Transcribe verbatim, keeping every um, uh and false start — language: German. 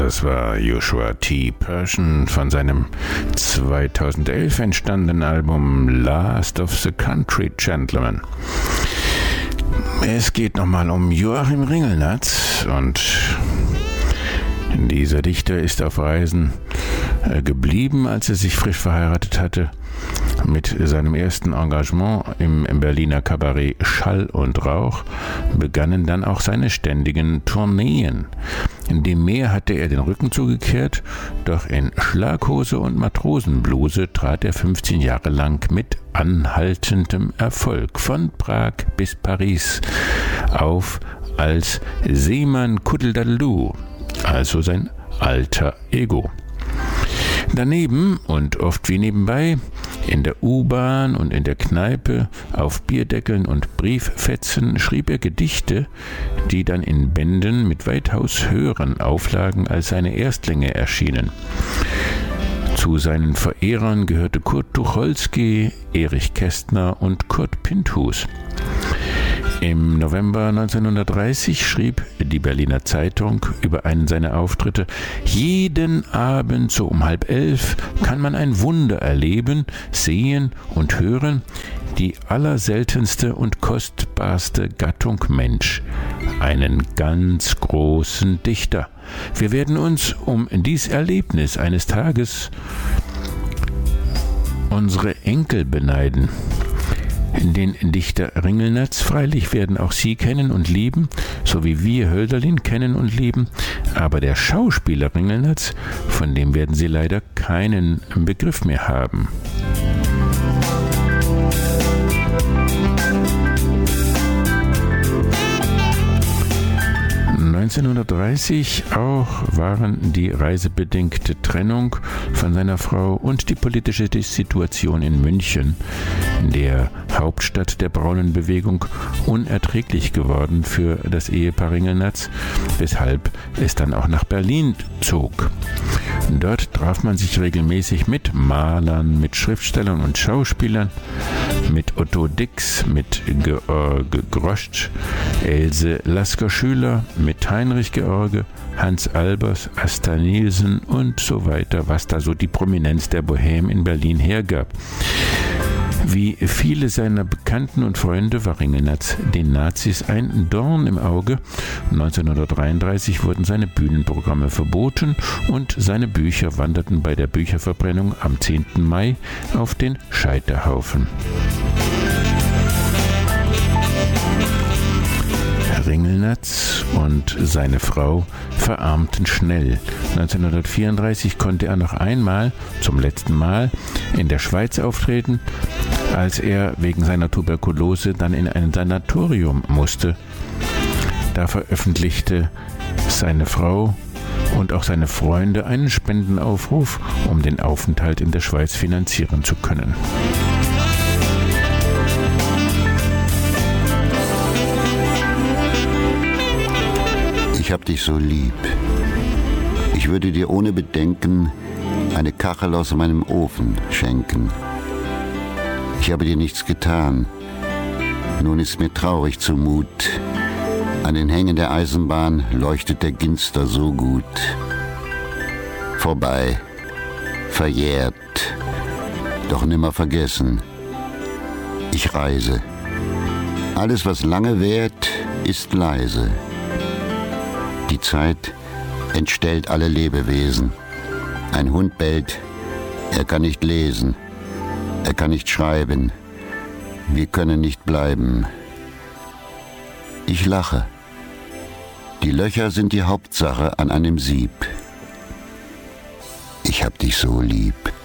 Das war Joshua T. Pershon von seinem zweitausendelf entstandenen Album Last of the Country Gentlemen. Es geht nochmal um Joachim Ringelnatz, und dieser Dichter ist auf Reisen geblieben, als er sich frisch verheiratet hatte. Mit seinem ersten Engagement im Berliner Kabarett Schall und Rauch begannen dann auch seine ständigen Tourneen. Dem Meer hatte er den Rücken zugekehrt, doch in Schlaghose und Matrosenbluse trat er fünfzehn Jahre lang mit anhaltendem Erfolg von Prag bis Paris auf als Seemann Kuddeldaddeldu, also sein alter Ego. Daneben und oft wie nebenbei, in der U-Bahn und in der Kneipe, auf Bierdeckeln und Brieffetzen schrieb er Gedichte, die dann in Bänden mit weitaus höheren Auflagen als seine Erstlinge erschienen. Zu seinen Verehrern gehörte Kurt Tucholsky, Erich Kästner und Kurt Pinthus. Im November neunzehnhundertdreißig schrieb die Berliner Zeitung über einen seiner Auftritte: Jeden Abend so um halb elf kann man ein Wunder erleben, sehen und hören, die allerseltenste und kostbarste Gattung Mensch, einen ganz großen Dichter. Wir werden uns um dies Erlebnis eines Tages unsere Enkel beneiden. Den Dichter Ringelnatz freilich werden auch Sie kennen und lieben, so wie wir Hölderlin kennen und lieben, aber der Schauspieler Ringelnatz, von dem werden Sie leider keinen Begriff mehr haben. neunzehnhundertdreißig auch waren die reisebedingte Trennung von seiner Frau und die politische Situation in München, der Hauptstadt der Braunenbewegung, unerträglich geworden für das Ehepaar Ringelnatz, weshalb es dann auch nach Berlin zog. Dort traf man sich regelmäßig mit Malern, mit Schriftstellern und Schauspielern, mit Otto Dix, mit George Grosch, Else Lasker-Schüler, mit Heinrich George, Hans Albers, Asta Nielsen und so weiter, was da so die Prominenz der Bohème in Berlin hergab. Wie viele seiner Bekannten und Freunde war Ringelnatz den Nazis ein Dorn im Auge. neunzehnhundertdreiunddreißig wurden seine Bühnenprogramme verboten und seine Bücher wanderten bei der Bücherverbrennung am zehnten Mai auf den Scheiterhaufen. Ringelnatz und seine Frau verarmten schnell. neunzehnhundertvierunddreißig konnte er noch einmal, zum letzten Mal, in der Schweiz auftreten, als er wegen seiner Tuberkulose dann in ein Sanatorium musste. Da veröffentlichte seine Frau und auch seine Freunde einen Spendenaufruf, um den Aufenthalt in der Schweiz finanzieren zu können. Ich hab dich so lieb. Ich würde dir ohne Bedenken eine Kachel aus meinem Ofen schenken. Ich habe dir nichts getan. Nun ist mir traurig zumut. An den Hängen der Eisenbahn leuchtet der Ginster so gut. Vorbei, verjährt, doch nimmer vergessen. Ich reise. Alles, was lange währt, ist leise. Die Zeit entstellt alle Lebewesen. Ein Hund bellt, er kann nicht lesen, er kann nicht schreiben, wir können nicht bleiben. Ich lache. Die Löcher sind die Hauptsache an einem Sieb. Ich hab dich so lieb.